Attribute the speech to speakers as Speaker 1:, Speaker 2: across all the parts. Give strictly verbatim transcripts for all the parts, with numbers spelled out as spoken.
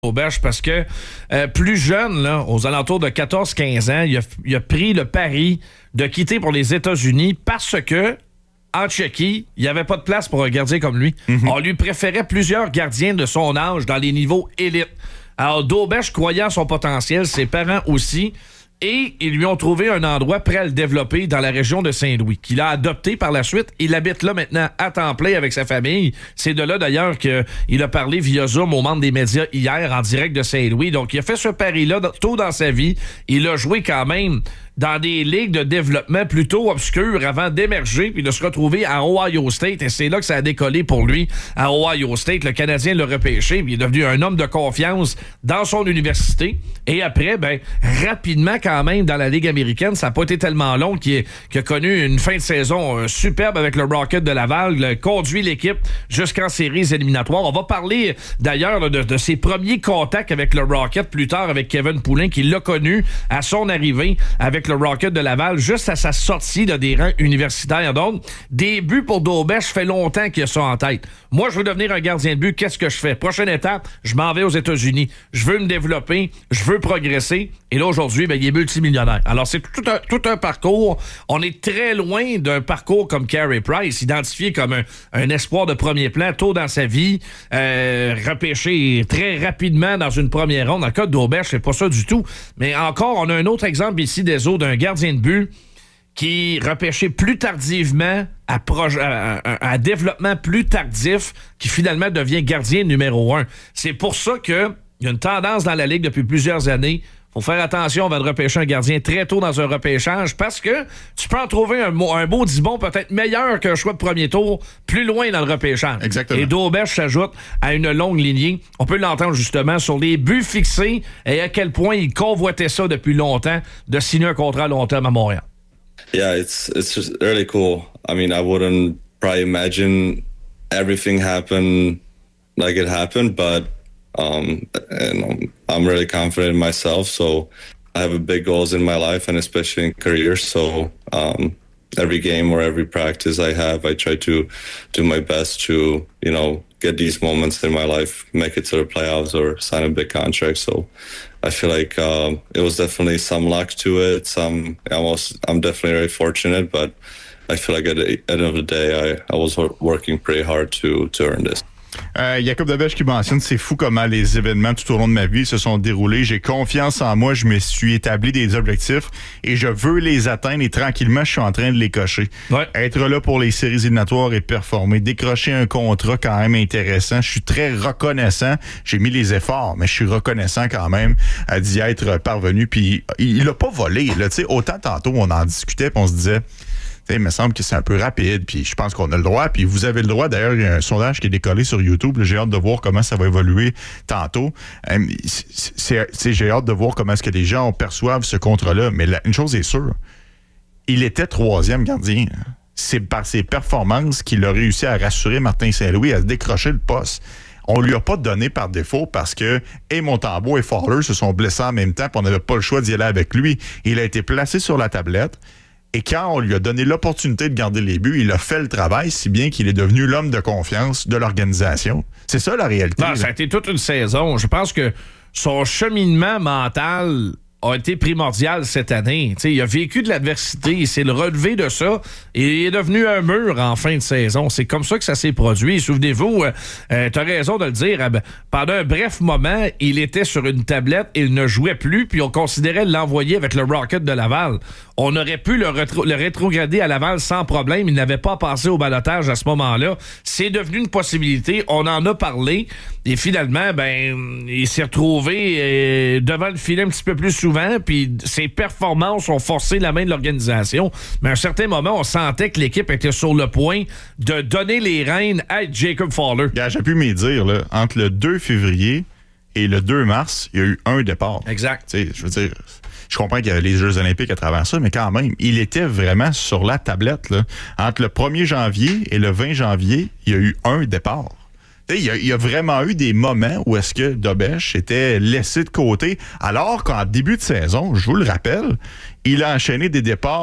Speaker 1: Auberge parce que euh, plus jeune, là, aux alentours de quatorze quinze ans, il a, il a pris le pari de quitter pour les États-Unis parce que en Tchéquie, il n'y avait pas de place pour un gardien comme lui. Mm-hmm. On lui préférait plusieurs gardiens de son âge dans les niveaux élites. Alors, Dauberge croyait en son potentiel, ses parents aussi, et ils lui ont trouvé un endroit prêt à le développer dans la région de Saint-Louis, qu'il a adopté par la suite. Il habite là maintenant à temps plein avec sa famille. C'est de là d'ailleurs qu'il a parlé via Zoom aux membres des médias hier en direct de Saint-Louis. Donc, il a fait ce pari-là tôt dans sa vie. Il a joué quand même dans des ligues de développement plutôt obscures avant d'émerger puis de se retrouver à Ohio State. Et c'est là que ça a décollé pour lui à Ohio State. Le Canadien l'a repêché puis il est devenu un homme de confiance dans son université. Et après, ben rapidement quand même dans la Ligue américaine, ça n'a pas été tellement long qu'il, est, qu'il a connu une fin de saison euh, superbe avec le Rocket de Laval, le, conduit l'équipe jusqu'en séries éliminatoires. On va parler d'ailleurs là, de, de ses premiers contacts avec le Rocket plus tard avec Kevin Poulin qui l'a connu à son arrivée avec le Rocket de Laval, juste à sa sortie là, des rangs universitaires. Donc, début pour Dauberge, fait longtemps qu'il a ça en tête. Moi, je veux devenir un gardien de but. Qu'est-ce que je fais? Prochaine étape, je m'en vais aux États-Unis. Je veux me développer, je veux progresser. Et là, aujourd'hui, ben, il est multimillionnaire. Alors, c'est tout un, tout un parcours. On est très loin d'un parcours comme Carey Price, identifié comme un, un espoir de premier plan tôt dans sa vie, euh, repêché très rapidement dans une première ronde. Dans le cas de Dauberge, c'est pas ça du tout. Mais encore, on a un autre exemple ici des autres d'un gardien de but qui repêché plus tardivement à, proje- à, à, à développement plus tardif qui finalement devient gardien numéro un. C'est pour ça qu'il y a une tendance dans la Ligue depuis plusieurs années. Faut faire attention avant de repêcher un gardien très tôt dans un repêchage parce que tu peux en trouver un, un beau dix-bon peut-être meilleur qu'un choix de premier tour plus loin dans le repêchage.
Speaker 2: Exactement.
Speaker 1: Et Dauberge s'ajoute à une longue lignée. On peut l'entendre justement sur les buts fixés et à quel point il convoitait ça depuis longtemps de signer un contrat à long terme à Montréal.
Speaker 3: Yeah, it's it's just really cool. I mean, I wouldn't probably imagine everything happen like it happened, but um, and I'm, I'm really confident in myself. So I have big goals in my life and especially in career. So um, every game or every practice I have, I try to do my best to, you know, get these moments in my life, make it to the playoffs or sign a big contract. So I feel like um, it was definitely some luck to it. Some almost, I'm definitely very fortunate, but I feel like at the end of the day, I, I was working pretty hard to to earn this.
Speaker 2: Euh, Jacob Dauberge qui mentionne, c'est fou comment les événements tout au long de ma vie se sont déroulés. J'ai confiance en moi, je me suis établi des objectifs et je veux les atteindre et tranquillement, je suis en train de les cocher.
Speaker 1: Ouais.
Speaker 2: Être là pour les séries éliminatoires et performer, décrocher un contrat quand même intéressant. Je suis très reconnaissant. J'ai mis les efforts, mais je suis reconnaissant quand même d'y être parvenu. Puis il l'a pas volé. Là, autant tantôt, on en discutait puis on se disait... Il me semble que c'est un peu rapide, puis je pense qu'on a le droit, puis vous avez le droit. D'ailleurs, il y a un sondage qui est décollé sur YouTube. Là, j'ai hâte de voir comment ça va évoluer tantôt. Euh, c'est, c'est, j'ai hâte de voir comment est-ce que les gens perçoivent ce contrat-là. Mais la, une chose est sûre, il était troisième gardien. C'est par ses performances qu'il a réussi à rassurer Martin Saint-Louis à décrocher le poste. On lui a pas donné par défaut parce que et Montembeault et Fowler se sont blessés en même temps, puis on n'avait pas le choix d'y aller avec lui. Il a été placé sur la tablette. Et quand on lui a donné l'opportunité de garder les buts, il a fait le travail, si bien qu'il est devenu l'homme de confiance de l'organisation. C'est ça la réalité.
Speaker 1: Non, ça a été toute une saison. Je pense que son cheminement mental a été primordial cette année. T'sais, il a vécu de l'adversité, il s'est relevé de ça et il est devenu un mur en fin de saison. C'est comme ça que ça s'est produit. Souvenez-vous, euh, euh, tu as raison de le dire, euh, pendant un bref moment, il était sur une tablette, il ne jouait plus, puis on considérait l'envoyer avec le Rocket de Laval. On aurait pu le, rétro- le rétrograder à Laval sans problème. Il n'avait pas passé au ballottage à ce moment-là. C'est devenu une possibilité. On en a parlé. Et finalement, ben, il s'est retrouvé euh, devant le filet un petit peu plus souvent. Puis ses performances ont forcé la main de l'organisation. Mais à un certain moment, on sentait que l'équipe était sur le point de donner les rênes à Jacob Fowler.
Speaker 2: Yeah, j'ai pu me dire, là, entre le deux février et le deux mars, il y a eu un départ.
Speaker 1: Exact.
Speaker 2: T'sais, je veux dire... Je comprends qu'il y avait les Jeux olympiques à travers ça, mais quand même, il était vraiment sur la tablette. Là. Entre le premier janvier et le vingt janvier, il y a eu un départ. Il y, a, il y a vraiment eu des moments où est-ce que Dauberge était laissé de côté, alors qu'en début de saison, je vous le rappelle, il a enchaîné des départs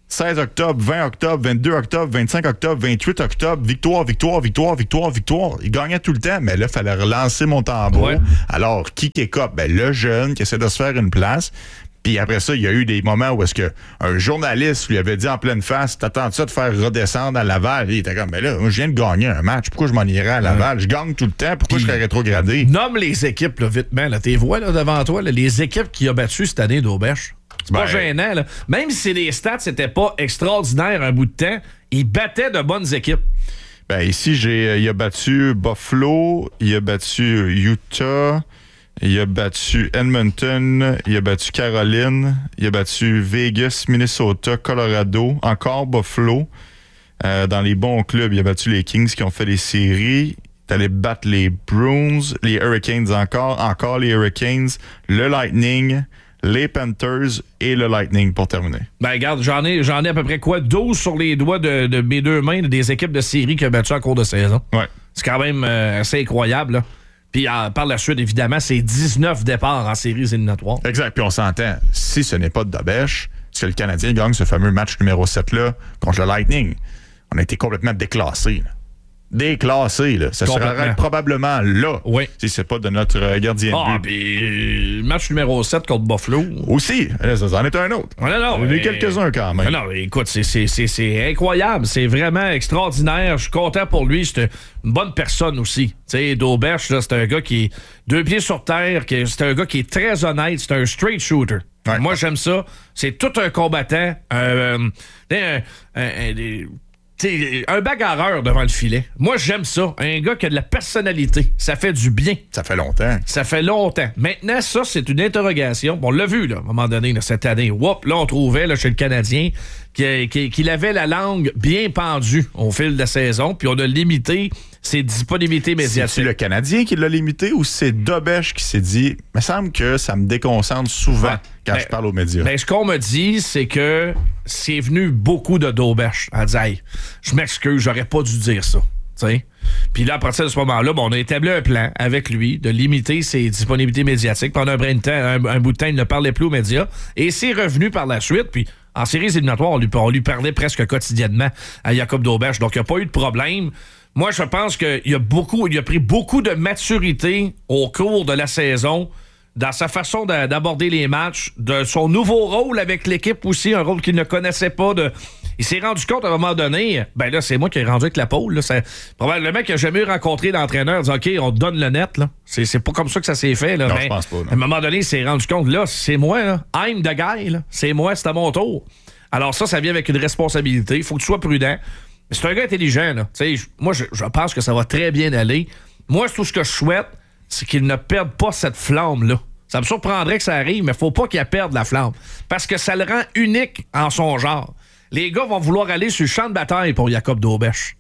Speaker 2: seize octobre, vingt octobre, vingt-deux octobre, vingt-cinq octobre, vingt-huit octobre, victoire, victoire, victoire, victoire, victoire. Il gagnait tout le temps, mais là, il fallait relancer mon tambour. Ouais. Alors, qui écope? Ben, le jeune qui essaie de se faire une place. Puis après ça, il y a eu des moments où est-ce que un journaliste lui avait dit en pleine face, t'attends ça de faire redescendre à Laval? Et il était comme, ben là, moi, je viens de gagner un match. Pourquoi je m'en irais à Laval? Ouais. Je gagne tout le temps. Pourquoi Puis, je serais rétrogradé?
Speaker 1: Nomme les équipes, là, vite, là. T'es vois, là, devant toi, là, les équipes qui ont battu cette année d'Aubèche. C'est ben, pas gênant, là. Même si les stats n'étaient pas extraordinaires un bout de temps, ils battaient de bonnes équipes.
Speaker 2: Ben, ici, j'ai, il a battu Buffalo, il a battu Utah, il a battu Edmonton, il a battu Caroline, il a battu Vegas, Minnesota, Colorado, encore Buffalo. Euh, dans les bons clubs, il a battu les Kings qui ont fait les séries. Il est allé battre les Bruins, les Hurricanes encore, encore les Hurricanes, le Lightning, les Panthers et le Lightning pour terminer.
Speaker 1: Ben regarde, j'en ai, j'en ai à peu près quoi? douze sur les doigts de, de mes deux mains des équipes de série qui ont battu en cours de saison.
Speaker 2: Ouais.
Speaker 1: C'est quand même euh, assez incroyable, là. Puis euh, par la suite, évidemment, c'est dix-neuf départs en séries éliminatoires.
Speaker 2: Exact. Puis on s'entend, si ce n'est pas de Dobèche, si le Canadien gagne ce fameux match numéro sept-là contre le Lightning, on a été complètement déclassés. Là. Déclassés. Là. Ça serait probablement là,
Speaker 1: oui.
Speaker 2: si c'est pas de notre euh, gardien de but.
Speaker 1: Ah, puis le match numéro sept contre Buffalo.
Speaker 2: Aussi. Là, ça en est un autre.
Speaker 1: Non, non,
Speaker 2: on en a eu quelques-uns quand même.
Speaker 1: Non, non écoute, c'est, c'est, c'est, c'est incroyable. C'est vraiment extraordinaire. Je suis content pour lui. C'est une bonne personne aussi. Tu sais, D'Auberche, là, c'est un gars qui est deux pieds sur terre. Qui, c'est un gars qui est très honnête. C'est un straight shooter. Ouais. Moi, j'aime ça. C'est tout un combattant. Euh, un, un, un, T'sais, un bagarreur devant le filet. Moi, j'aime ça. Un gars qui a de la personnalité. Ça fait du bien.
Speaker 2: Ça fait longtemps.
Speaker 1: Ça fait longtemps. Maintenant, ça, c'est une interrogation. Bon, on l'a vu, là, à un moment donné, là, cette année. Whoop, là, on trouvait, là, chez le Canadien, qu'il, qu'il, qu'il avait la langue bien pendue au fil de la saison, puis on a limité ses disponibilités médiatiques.
Speaker 2: C'est le Canadien qui l'a limité ou c'est Dobèche qui s'est dit, il me semble que ça me déconcentre souvent ouais. quand ben, je parle aux médias?
Speaker 1: Ben, ce qu'on me dit, c'est que c'est venu beaucoup de Dobèche à dire, hey, je m'excuse, j'aurais pas dû dire ça. T'sais? Puis là, à partir de ce moment-là, bon, on a établi un plan avec lui de limiter ses disponibilités médiatiques. Pendant un, brin de temps, un, un bout de temps, il ne parlait plus aux médias. Et c'est revenu par la suite. Puis en séries éliminatoires, on lui, on lui parlait presque quotidiennement à Jacob D'Auberche. Donc, il n'y a pas eu de problème. Moi, je pense qu'il a beaucoup, il a pris beaucoup de maturité au cours de la saison dans sa façon d'aborder les matchs, de son nouveau rôle avec l'équipe aussi, un rôle qu'il ne connaissait pas. De... Il s'est rendu compte à un moment donné, ben là, c'est moi qui ai rendu avec la pôle. Là. C'est... Probablement qu'il n'a jamais eu rencontré d'entraîneur disant OK, on te donne le net. Là. C'est, c'est pas comme ça que ça s'est fait. Là.
Speaker 2: Non,
Speaker 1: mais,
Speaker 2: je pense pas. Non.
Speaker 1: À un moment donné, il s'est rendu compte, là, c'est moi, là. I'm the guy. Là. C'est moi, c'est à mon tour. Alors ça, ça vient avec une responsabilité. Il faut que tu sois prudent. Mais c'est un gars intelligent. Là. T'sais, moi, je, je pense que ça va très bien aller. Moi, tout ce que je souhaite, c'est qu'il ne perde pas cette flamme-là. Ça me surprendrait que ça arrive, mais il faut pas qu'il perde la flamme. Parce que ça le rend unique en son genre. Les gars vont vouloir aller sur le champ de bataille pour Jacob D'Auberche.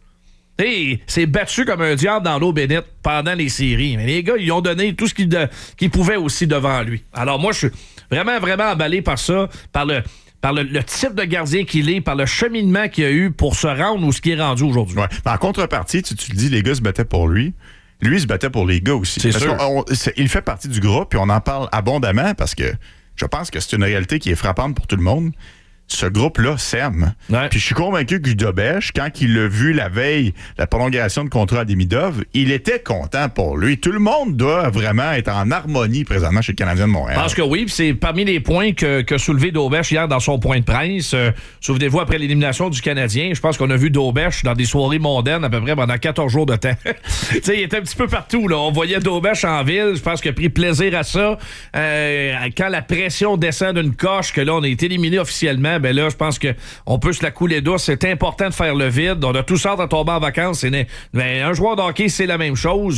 Speaker 1: Il s'est battu comme un diable dans l'eau bénite pendant les séries. Mais les gars, ils ont donné tout ce qu'ils, de, qu'ils pouvaient aussi devant lui. Alors moi, je suis vraiment, vraiment emballé par ça, par le... par le, le type de gardien qu'il est, par le cheminement qu'il a eu pour se rendre où ce qui est rendu aujourd'hui.
Speaker 2: Ouais. En contrepartie, tu, tu le dis, les gars se battaient pour lui. Lui, il se battait pour les gars aussi.
Speaker 1: C'est
Speaker 2: parce
Speaker 1: sûr.
Speaker 2: On, c'est, il fait partie du groupe, puis on en parle abondamment parce que je pense que c'est une réalité qui est frappante pour tout le monde. Ce groupe-là s'aime.
Speaker 1: Ouais.
Speaker 2: Puis je suis convaincu que Dobèche, quand il a vu la veille la prolongation de contrat à Demidov, il était content pour lui. Tout le monde doit vraiment être en harmonie présentement chez le Canadien de Montréal.
Speaker 1: Je pense que oui, puis c'est parmi les points que, que soulevé D'Auberche hier dans son point de presse. Euh, souvenez-vous, après l'élimination du Canadien, je pense qu'on a vu D'Auberche dans des soirées mondaines à peu près pendant quatorze jours de temps. Tu sais, il était un petit peu partout, là. On voyait D'Auberche en ville. Je pense qu'il a pris plaisir à ça. Euh, quand la pression descend d'une coche, que là, on est éliminé officiellement, ben là, je pense qu'on peut se la couler douce. C'est important de faire le vide. On a tous hâte à tomber en vacances. C'est né... ben, un joueur de hockey, c'est la même chose.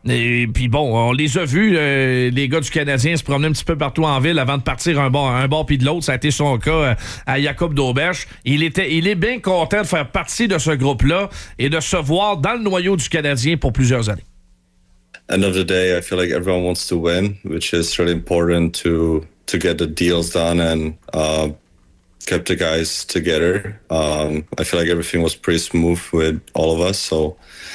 Speaker 1: Et puis bon, on les a vus, euh, les gars du Canadien se promener un petit peu partout en ville avant de partir un bord, un bord puis de l'autre. Ça a été son cas euh, à Jacob D'Auberche. Il était, il est bien content de faire partie de ce groupe-là et de se voir dans le noyau du Canadien pour plusieurs années.
Speaker 3: End of the day, I feel like everyone wants to win, which is really important to to get the deals done and uh, kept the guys together. Um, I feel like everything was pretty smooth with all of us. So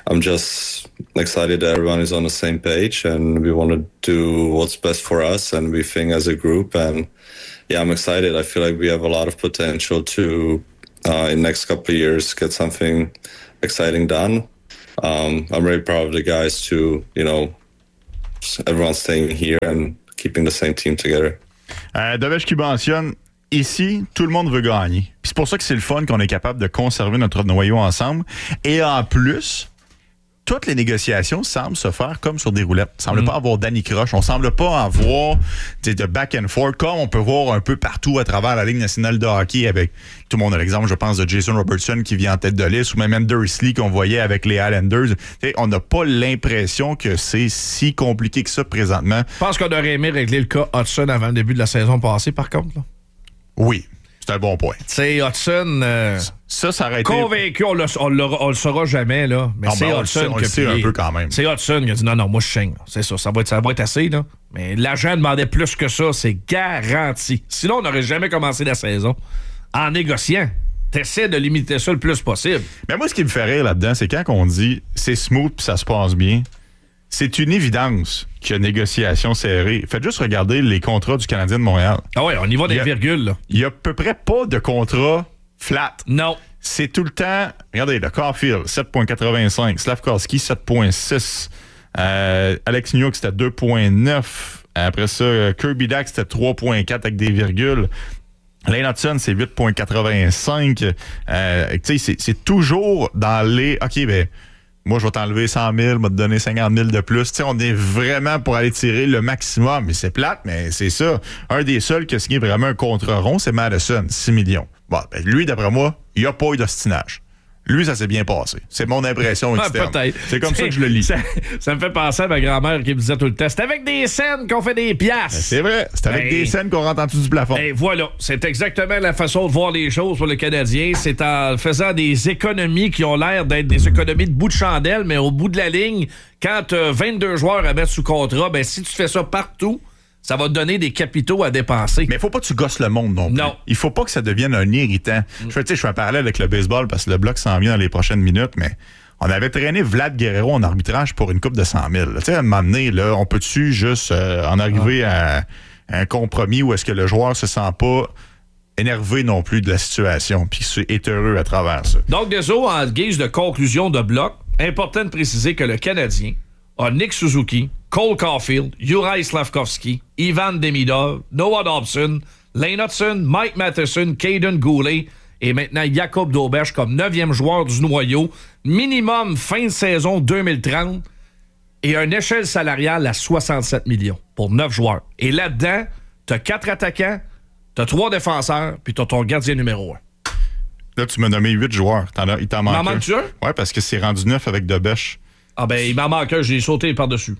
Speaker 3: I'm just excited that everyone is on the same page and we want to do what's best for us and we think as a group. And yeah, I'm excited. I feel like we have a lot of potential to, uh, in the next couple of years, get something exciting done. Um, I'm very proud of the guys to, you know, everyone staying here and keeping the same team together.
Speaker 2: Euh, Dobesh qui mentionne, ici, tout le monde veut gagner. Puis c'est pour ça que c'est le fun qu'on est capable de conserver notre noyau ensemble. Et en plus, toutes les négociations semblent se faire comme sur des roulettes. Il ne semble mm. pas avoir Danny Croche. On ne semble pas avoir de back and forth comme on peut voir un peu partout à travers la Ligue nationale de hockey avec, tout le monde a l'exemple, je pense, de Jason Robertson qui vient en tête de liste ou même Anders Lee qu'on voyait avec les Islanders. T'sais, on n'a pas l'impression que c'est si compliqué que ça présentement.
Speaker 1: Je pense qu'on aurait aimé régler le cas Hudson avant le début de la saison passée, par contre. Là.
Speaker 2: Oui. C'est un bon point.
Speaker 1: Tu sais, Hudson... Euh,
Speaker 2: ça, ça aurait été...
Speaker 1: Convaincu, on, on, on le saura jamais, là. Mais non, c'est ben Hudson
Speaker 2: qui a plié. Un peu quand même.
Speaker 1: C'est Hudson qui a dit non, non, moi, je saigne. C'est ça, ça va, être, ça va être assez, là. Mais l'agent demandait plus que ça, c'est garanti. Sinon, on n'aurait jamais commencé la saison en négociant. T'essaies de limiter ça le plus possible.
Speaker 2: Mais moi, ce qui me fait rire là-dedans, c'est quand on dit c'est smooth puis ça se passe bien. C'est une évidence qu'il y a négociation serrée. Faites juste regarder les contrats du Canadien de Montréal.
Speaker 1: Ah ouais, on y va des virgules, là.
Speaker 2: Il y a à peu près pas de contrat flat.
Speaker 1: Non.
Speaker 2: C'est tout le temps... Regardez, le Caulfield, sept virgule quatre-vingt-cinq. Slavkovski, sept virgule six. Euh, Alex Newhook, c'était deux virgule neuf. Après ça, Kirby Dack, c'était trois virgule quatre avec des virgules. Lane Hudson, c'est huit virgule quatre-vingt-cinq. Euh, tu sais, c'est, c'est toujours dans les... OK, ben... Moi, je vais t'enlever cent mille, je vais te donner cinquante mille de plus. T'sais, on est vraiment pour aller tirer le maximum. Mais c'est plate, mais c'est ça. Un des seuls qui a signé vraiment un contrat rond, c'est Madison, six millions. Bon, ben, lui, d'après moi, il n'y a pas eu d'ostinage. Lui, ça s'est bien passé. C'est mon impression externe.
Speaker 1: Peut-être.
Speaker 2: C'est comme c'est, ça que je le lis.
Speaker 1: Ça, ça me fait penser à ma grand-mère qui me disait tout le temps, c'est avec des scènes qu'on fait des piastres. Ben,
Speaker 2: c'est vrai. C'est avec ben, des scènes qu'on rentre en dessous du plafond.
Speaker 1: Et voilà. C'est exactement la façon de voir les choses pour le Canadien. C'est en faisant des économies qui ont l'air d'être des économies de bout de chandelle, mais au bout de la ligne, quand tu as vingt-deux joueurs à mettre sous contrat, ben si tu fais ça partout, ça va te donner des capitaux à dépenser.
Speaker 2: Mais il faut pas que tu gosses le monde non plus.
Speaker 1: Non.
Speaker 2: Il faut pas que ça devienne un irritant. Mm. Je fais, tu sais, je fais un parallèle avec le baseball parce que le bloc s'en vient dans les prochaines minutes, mais on avait traîné Vlad Guerrero en arbitrage pour une coupe de cent mille. Tu sais, à un moment donné, là, on peut-tu juste euh, en arriver ah. à, à un compromis où est-ce que le joueur se sent pas énervé non plus de la situation puis est heureux à travers ça.
Speaker 1: Donc, désolé, en guise de conclusion de bloc, important de préciser que le Canadien a Nick Suzuki, Cole Caulfield, Juraj Slavkovski, Ivan Demidov, Noah Dobson, Lane Hudson, Mike Matheson, Caden Goulet et maintenant Jacob Dobesch comme neuvième joueur du noyau. Minimum fin de saison deux mille trente et une échelle salariale à soixante-sept millions pour neuf joueurs. Et là-dedans, t'as quatre attaquants, t'as trois défenseurs, puis t'as ton gardien numéro un.
Speaker 2: Là, tu m'as nommé huit joueurs. T'en as, il t'en manque un.
Speaker 1: M'en manques-tu un?
Speaker 2: Oui, parce que c'est rendu neuf avec Dobesch.
Speaker 1: Ah ben, il m'en manque un, j'ai sauté par-dessus.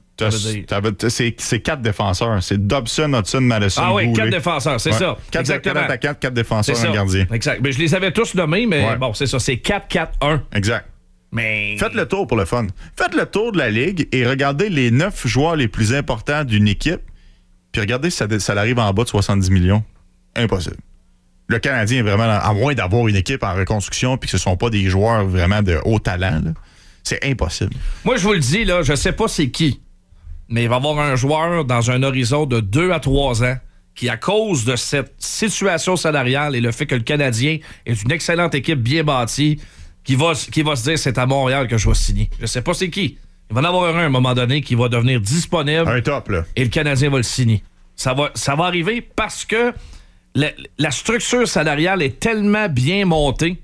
Speaker 2: C'est, c'est quatre défenseurs. C'est Dobson, Hudson, Madison.
Speaker 1: Ah oui, quatre défenseurs, c'est ouais. ça.
Speaker 2: Quatre,
Speaker 1: exactement.
Speaker 2: Quatre attaquants, quatre défenseurs, un gardien.
Speaker 1: Exact. Mais je les avais tous nommés, mais ouais. bon, c'est ça. C'est quatre quatre un.
Speaker 2: Exact.
Speaker 1: Mais...
Speaker 2: Faites le tour pour le fun. Faites le tour de la Ligue et regardez les neuf joueurs les plus importants d'une équipe. Puis regardez si ça, ça arrive en bas de soixante-dix millions. Impossible. Le Canadien est vraiment, à moins d'avoir une équipe en reconstruction puis que ce ne sont pas des joueurs vraiment de haut talent, là, c'est impossible.
Speaker 1: Moi, je vous le dis, là, je sais pas c'est qui, mais il va y avoir un joueur dans un horizon de deux à trois ans qui, à cause de cette situation salariale et le fait que le Canadien est une excellente équipe bien bâtie, qui va, qui va se dire c'est à Montréal que je vais signer. Je sais pas c'est qui. Il va y en avoir un à un moment donné qui va devenir disponible.
Speaker 2: Un top, là.
Speaker 1: Et le Canadien va le signer. Ça va, ça va arriver parce que la, la structure salariale est tellement bien montée.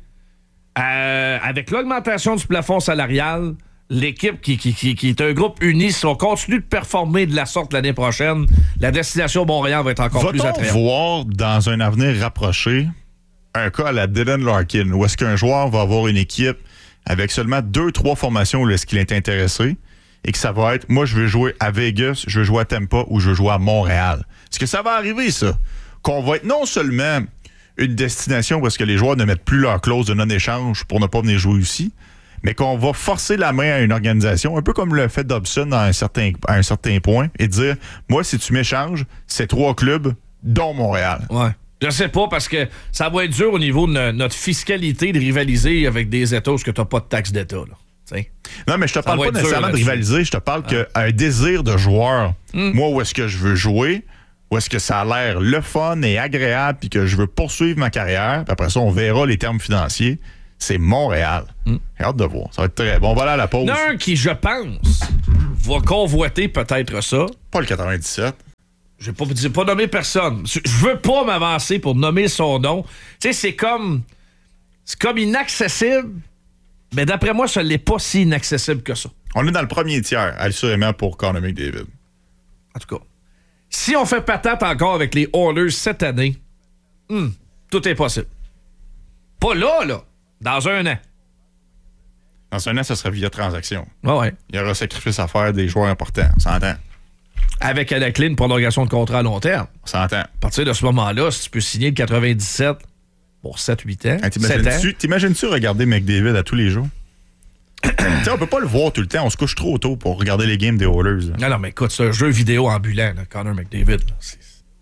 Speaker 1: Euh, avec l'augmentation du plafond salarial, l'équipe qui, qui, qui, qui est un groupe uni, si on continue de performer de la sorte l'année prochaine, la destination Montréal va être encore
Speaker 2: Va-t-on
Speaker 1: plus attrayante.
Speaker 2: voir dans un avenir rapproché un cas à la Dylan Larkin où est-ce qu'un joueur va avoir une équipe avec seulement deux, trois formations où est-ce qu'il est intéressé et que ça va être, moi je veux jouer à Vegas, je veux jouer à Tampa ou je veux jouer à Montréal. Est-ce que ça va arriver ça? Qu'on va être non seulement une destination où est-ce que les joueurs ne mettent plus leur clause de non-échange pour ne pas venir jouer ici, mais qu'on va forcer la main à une organisation, un peu comme le fait Dobson à un certain, à un certain point, et dire, moi, si tu m'échanges, c'est trois clubs, dont Montréal.
Speaker 1: Ouais. Je sais pas, parce que ça va être dur au niveau de notre fiscalité de rivaliser avec des États où tu n'as pas de taxe d'État. Là. T'sais.
Speaker 2: Non, mais je te parle pas nécessairement de rivaliser. Je te parle
Speaker 1: ah.
Speaker 2: qu'un désir de joueur.
Speaker 1: Mm.
Speaker 2: Moi, où est-ce que je veux jouer? Où est-ce que ça a l'air le fun et agréable puis que je veux poursuivre ma carrière? Puis après ça, on verra les termes financiers. C'est Montréal. Mm. J'ai hâte de voir. Ça va être très bon. On va aller à la pause.
Speaker 1: Il y en a un qui, je pense, va convoiter peut-être ça.
Speaker 2: Pas le quatre-vingt-dix-sept.
Speaker 1: Je vais pas, je vais pas nommer personne. Je veux pas m'avancer pour nommer son nom. Tu sais, c'est comme... C'est comme inaccessible, mais d'après moi, ça l'est pas si inaccessible que ça.
Speaker 2: On est dans le premier tiers, assurément, pour Connor McDavid.
Speaker 1: En tout cas, si on fait patate encore avec les Oilers cette année, hmm, tout est possible. Pas là, là. Dans un an.
Speaker 2: Dans un an, ça serait via transaction.
Speaker 1: Ouais, ouais.
Speaker 2: Il y aura sacrifice à faire des joueurs importants. On s'entend.
Speaker 1: Avec à la clé une prolongation de contrat à long terme.
Speaker 2: On s'entend.
Speaker 1: À partir de ce moment-là, si tu peux signer le quatre-vingt-dix-sept pour sept huit ans.
Speaker 2: Hey, t'imagines-tu, t'imagines-tu regarder McDavid à tous les jours? T'sais, on peut pas le voir tout le temps. On se couche trop tôt pour regarder les games des Oilers.
Speaker 1: Non, non, mais écoute, c'est un jeu vidéo ambulant, là, Connor McDavid. Là, c'est...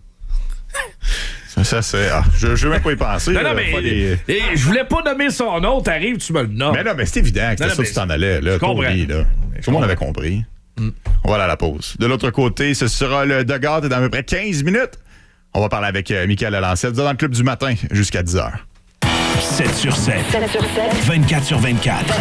Speaker 2: Ça, c'est... Ah, je, je veux même pas y penser.
Speaker 1: Non,
Speaker 2: là,
Speaker 1: non, mais...
Speaker 2: les...
Speaker 1: Et, je voulais pas nommer son nom. T'arrives, tu me le nommes.
Speaker 2: Mais non, mais c'est évident que c'était
Speaker 1: non,
Speaker 2: ça que tu t'en allais. Là,
Speaker 1: comprends.
Speaker 2: Tony, là. Tout le monde avait compris. Mm. On va aller à la pause. De l'autre côté, ce sera le Dugout dans à peu près quinze minutes. On va parler avec euh, Michael Lancette dans le club du matin jusqu'à dix heures.
Speaker 4: sept sur sept. sept sur sept. vingt-quatre sur vingt-quatre.